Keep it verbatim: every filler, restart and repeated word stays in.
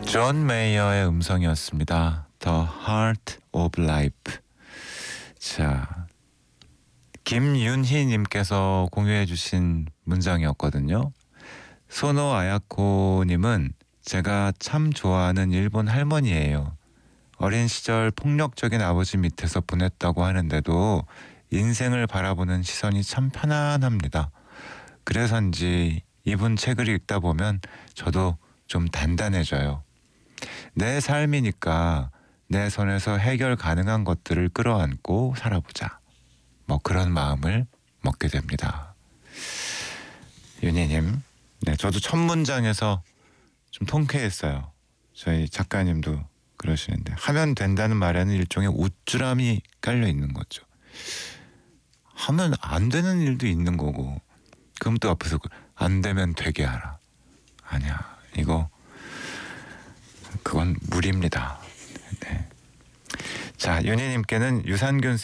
존 메이어의 음성이었습니다. The Heart of Life. 자, 김윤희님께서 공유해주신 문장이었거든요. 소노 아야코님은 제가 참 좋아하는 일본 할머니예요. 어린 시절 폭력적인 아버지 밑에서 보냈다고 하는데도 인생을 바라보는 시선이 참 편안합니다. 그래서인지 이분 책을 읽다 보면 저도 좀 단단해져요. 내 삶이니까 내 손에서 해결 가능한 것들을 끌어안고 살아보자. 뭐 그런 마음을 먹게 됩니다. 윤희님, 네, 저도 첫 문장에서 좀 통쾌했어요. 저희 작가님도 그러시는데 하면 된다는 말에는 일종의 우쭐함이 깔려 있는 거죠. 하면 안 되는 일도 있는 거고 그럼 또 앞에서 안 되면 되게 하라. 아니야, 이거 그건 무리입니다. 네. 자, 윤희님께는 유산균